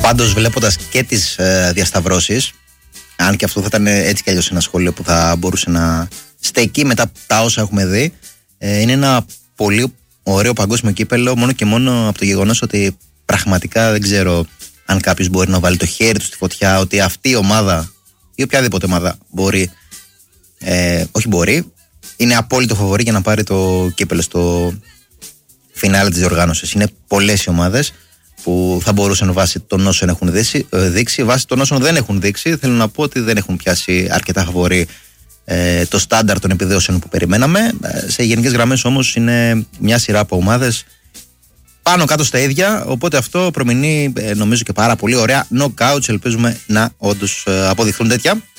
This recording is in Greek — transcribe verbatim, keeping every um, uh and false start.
Πάντως, βλέποντας και τις ε, διασταυρώσεις, αν και αυτό θα ήταν έτσι κι αλλιώς ένα σχόλιο που θα μπορούσε να στέκει μετά τα όσα έχουμε δει, ε, είναι ένα πολύ ωραίο παγκόσμιο κύπελλο, μόνο και μόνο από το γεγονός ότι πραγματικά δεν ξέρω αν κάποιος μπορεί να βάλει το χέρι του στη φωτιά ότι αυτή η ομάδα ή οποιαδήποτε ομάδα μπορεί, ε, όχι μπορεί, είναι απόλυτο φαβορί για να πάρει το κύπελλο στο φινάλε της διοργάνωσης. Είναι πολλές οι ομάδες που θα μπορούσαν βάσει των όσων έχουν δείξει, δείξει βάσει των όσων δεν έχουν δείξει. Θέλω να πω ότι δεν έχουν πιάσει αρκετά φαβορί ε, το στάνταρ των επιδόσεων που περιμέναμε. Ε, σε γενικές γραμμές όμως είναι μια σειρά από ομάδες πάνω κάτω στα ίδια. Οπότε αυτό προμηνεί ε, νομίζω και πάρα πολύ ωραία knockouts. Ελπίζουμε να όντως ε, αποδειχθούν τέτοια.